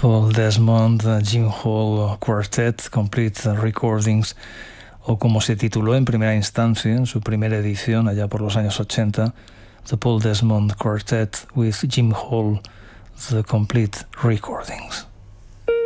Paul Desmond, Jim Hall Quartet, Complete Recordings, o como se tituló en primera instancia, en su primera edición, allá por los años 80, The Paul Desmond Quartet with Jim Hall, The Complete Recordings.